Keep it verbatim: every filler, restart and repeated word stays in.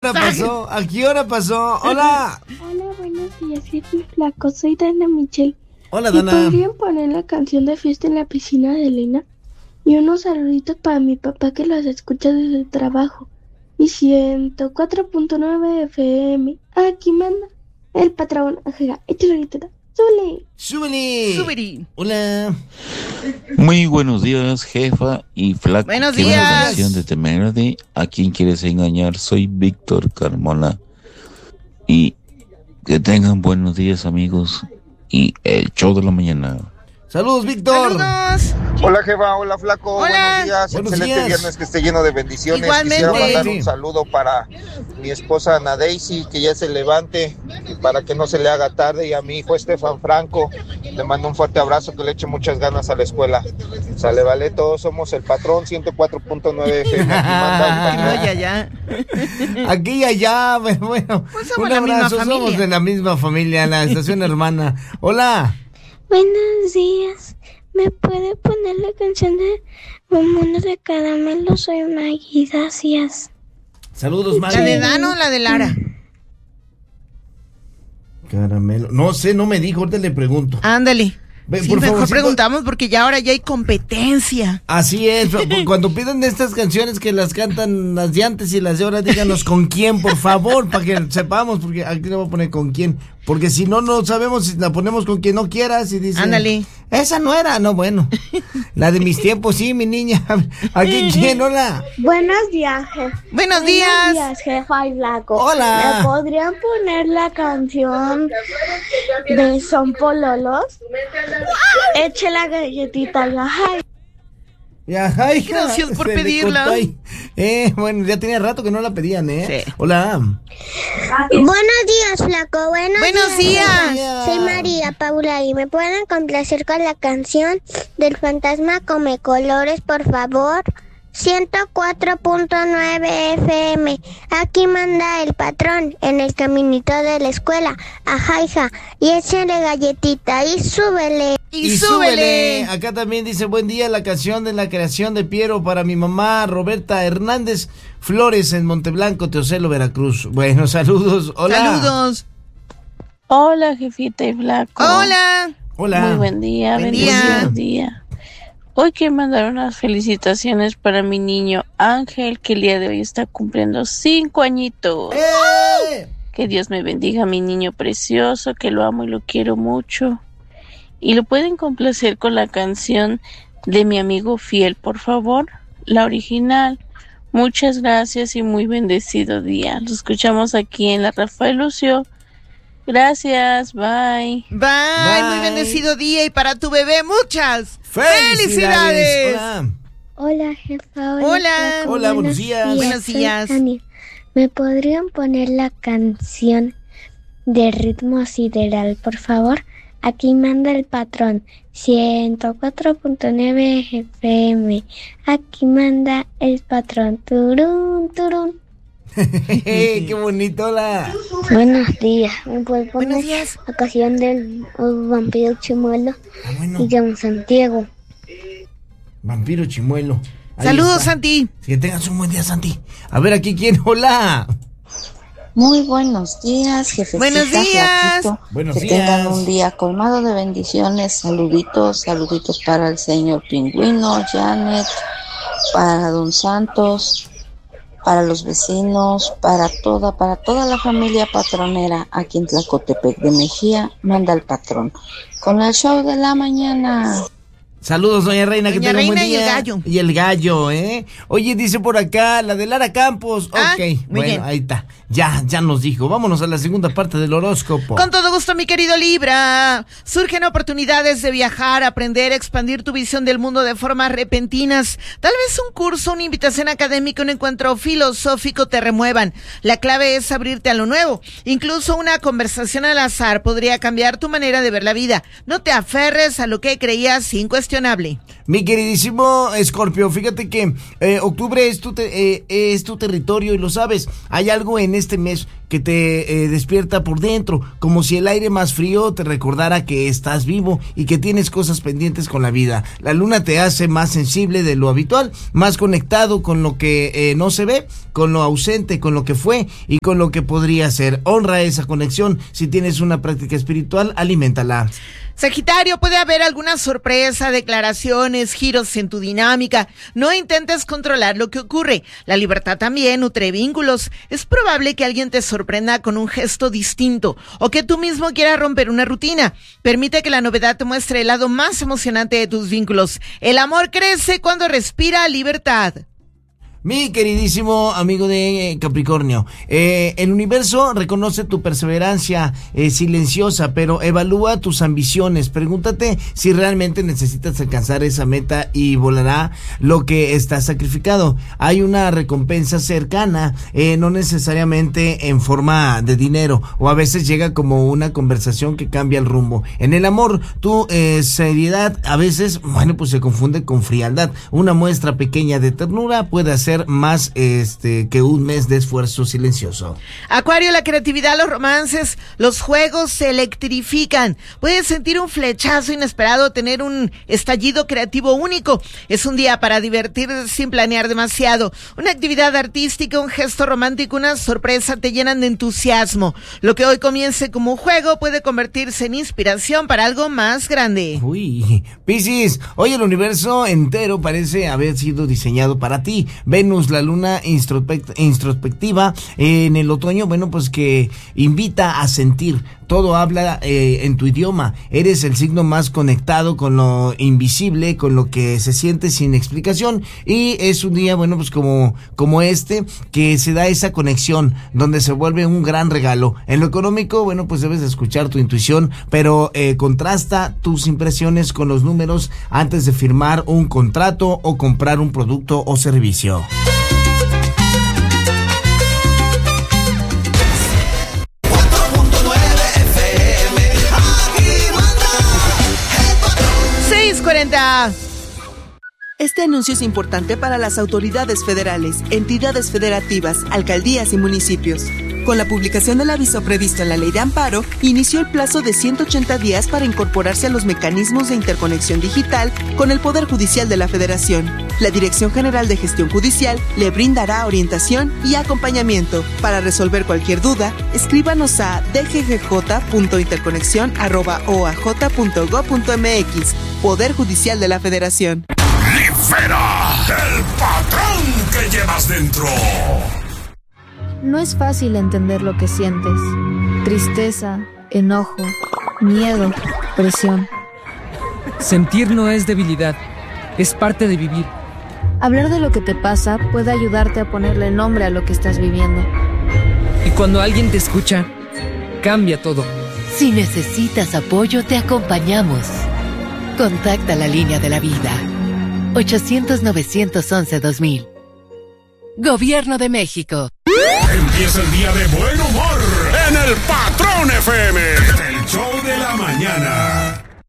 ¿A qué hora pasó? ¿A qué hora pasó? Hola. Hola, buenos días, jefe Flaco. Soy Dana Michelle. Hola, ¿Me Dana. podrían poner la canción de Fiesta en la Piscina de Elena? Y unos saluditos para mi papá que los escucha desde el trabajo. Y ciento cuatro punto nueve F M. Aquí manda el patrón. Ajá, échale ahorita. ¡Súbele! ¡Súbele! ¡Súbele! Hola. Muy buenos días, jefa y Flaco. Buenos Quiero días. una canción de The Melody. ¿A quién quieres engañar? Soy Víctor Carmona. Y que tengan buenos días, amigos. Y el show de la mañana. Saludos, Víctor. ¡Saludos! Hola, Jeva, hola, Flaco, Hola. buenos días, Buenos excelente días. viernes, que esté lleno de bendiciones. Igualmente. Quisiera mandar Sí. un saludo para mi esposa Ana Daisy, que ya se levante, para que no se le haga tarde, y a mi hijo Estefan Franco, le mando un fuerte abrazo, que le eche muchas ganas a la escuela. Sale, vale, todos somos el patrón, ciento cuatro punto nueve F M, aquí manda el No, patrón. ya, ya. Aquí y allá, pero bueno. Pues somos un la misma abrazo, familia. somos de la misma familia, la estación hermana. Hola. Buenos días. ¿Me puede poner la canción de Mundo de Caramelo? Soy Maggie, gracias. Saludos, ¿La de Maggie. Dano o la de Lara? Caramelo. No sé, no me dijo, ahorita le pregunto. Ándale. Ven, Sí, por mejor favorcito. preguntamos porque ya ahora ya hay competencia. Así es, cuando pidan estas canciones que las cantan las de antes y las de ahora, díganos con quién, por favor, para que sepamos, porque aquí le voy a poner con quién, porque si no, no sabemos si la ponemos con quien no quieras y dice, Ándale. esa no era, no, bueno, la de mis tiempos, sí, mi niña, aquí quién, hola, Buenos días, jefe. Buenos días. Buenos días, jefa y Flaco. Hola. ¿Me podrían poner la canción de Son Pololos? Eche la galletita, ya. Ay, ya, ay, Gracias por se le pedirla. cortó ahí. Eh, bueno, ya tenía rato que no la pedían, eh, Sí. hola, Buenos días, Flaco. Buenos, Buenos días. días. Soy María Paula y me pueden complacer con la canción del fantasma Come Colores, por favor. ciento cuatro punto nueve F M. Aquí manda el patrón en el caminito de la escuela. Ajá, hija. Y échale galletita y súbele. Y, súbele. Acá también dice, buen día, la canción de la creación de Piero para mi mamá Roberta Hernández Flores en Monteblanco, Teocelo, Veracruz. Bueno, saludos. Hola. Saludos. Hola, jefita y Flaco. Hola. Hola. Muy buen día, Buen bendecido día. día. Hoy quiero mandar unas felicitaciones para mi niño Ángel, que el día de hoy está cumpliendo cinco añitos. ¡Eh! Que Dios me bendiga, mi niño precioso, que lo amo y lo quiero mucho. Y lo pueden complacer con la canción de mi amigo Fiel, por favor, la original. Muchas gracias y muy bendecido día. Lo escuchamos aquí en la Rafael Lucio. Gracias, bye. Bye. Bye. Muy bendecido día y para tu bebé muchas ¡Felicidades! felicidades. Hola. hola, jefa. Hola, Hola. Flaco. Hola, buenos días. Buenos Soy días. Tania. ¿Me podrían poner la canción de Ritmo Sideral, por favor? Aquí manda el patrón, ciento cuatro punto nueve F M. Aquí manda el patrón, turun, turun. ¡Qué bonito! Hola. Buenos días. ¿Me puede poner Buenos días. la canción del uh, vampiro chimuelo? Ah, bueno. Y llamo Santiago. Vampiro Chimuelo. Ahí Saludos, está. Santi. Que tengas un buen día, Santi. A ver, aquí quién. Hola. Muy buenos días, jefecita. Buenos días. Flaquito. Buenos que días. tengan un día colmado de bendiciones. Saluditos, saluditos para el señor Pingüino, Janet, para Don Santos, para los vecinos, para toda, para toda la familia patronera aquí en Tlacotepec de Mejía. Manda el patrón con el show de la mañana. Saludos, doña Reina, que Doña tenga un buen Reina y el día. gallo. Y el gallo, ¿eh? Oye, dice por acá, la de Lara Campos. Ah, ok, muy bueno, bien. ahí está. Ya, ya nos dijo. Vámonos a la segunda parte del horóscopo. Con todo gusto, mi querido Libra. Surgen oportunidades de viajar, aprender, expandir tu visión del mundo de formas repentinas. Tal vez un curso, una invitación académica, un encuentro filosófico te remuevan. La clave es abrirte a lo nuevo. Incluso una conversación al azar podría cambiar tu manera de ver la vida. No te aferres a lo que creías sin cuestionar. cuestionable. Mi queridísimo Escorpio, fíjate que eh, octubre es tu, te, eh, es tu territorio y lo sabes. Hay algo en este mes que te eh, despierta por dentro, como si el aire más frío te recordara que estás vivo y que tienes cosas pendientes con la vida. La luna te hace más sensible de lo habitual, más conectado con lo que eh, no se ve, con lo ausente, con lo que fue y con lo que podría ser. Honra esa conexión. Si tienes una práctica espiritual, aliméntala. Sagitario, puede haber alguna sorpresa, declaraciones, giros en tu dinámica. No intentes controlar lo que ocurre. La libertad también nutre vínculos. Es probable que alguien te sorprenda con un gesto distinto o que tú mismo quieras romper una rutina. Permite que la novedad te muestre el lado más emocionante de tus vínculos. El amor crece cuando respira libertad. Mi queridísimo amigo de Capricornio, eh, el universo reconoce tu perseverancia eh, silenciosa, pero evalúa tus ambiciones. Pregúntate si realmente necesitas alcanzar esa meta y volará lo que estás sacrificado. Hay una recompensa cercana, eh, no necesariamente en forma de dinero, o a veces llega como una conversación que cambia el rumbo. En el amor, tu eh, seriedad a veces, bueno, pues se confunde con frialdad. Una muestra pequeña de ternura puede hacer más este que un mes de esfuerzo silencioso. Acuario, la creatividad, los romances, los juegos se electrifican. Puedes sentir un flechazo inesperado, tener un estallido creativo único. Es un día para divertirse sin planear demasiado. Una actividad artística, un gesto romántico, una sorpresa te llenan de entusiasmo. Lo que hoy comience como un juego puede convertirse en inspiración para algo más grande. Uy, Piscis, hoy el universo entero parece haber sido diseñado para ti. Venus, la luna introspect- introspectiva eh, en el otoño, bueno, pues que invita a sentir. Todo habla eh, en tu idioma. Eres el signo más conectado con lo invisible, con lo que se siente sin explicación. Y es un día, bueno, pues como, como este, que se da esa conexión, donde se vuelve un gran regalo. En lo económico, bueno, pues debes escuchar tu intuición, pero eh, contrasta tus impresiones con los números antes de firmar un contrato o comprar un producto o servicio. seis cuarenta. Este anuncio es importante para las autoridades federales, entidades federativas, alcaldías y municipios. Con la publicación del aviso previsto en la Ley de Amparo, inició el plazo de ciento ochenta días para incorporarse a los mecanismos de interconexión digital con el Poder Judicial de la Federación. La Dirección General de Gestión Judicial le brindará orientación y acompañamiento. Para resolver cualquier duda, escríbanos a d g g j punto interconexión arroba o a j punto gob punto m x. Poder Judicial de la Federación. ¡Libera el patrón que llevas dentro! No es fácil entender lo que sientes. Tristeza, enojo, miedo, presión. Sentir no es debilidad, es parte de vivir. Hablar de lo que te pasa puede ayudarte a ponerle nombre a lo que estás viviendo. Y cuando alguien te escucha, cambia todo. Si necesitas apoyo, te acompañamos. Contacta la línea de la vida. ochocientos, novecientos once, dos mil. Gobierno de México. Empieza el día de buen humor en el Patrón F M. El show de la mañana.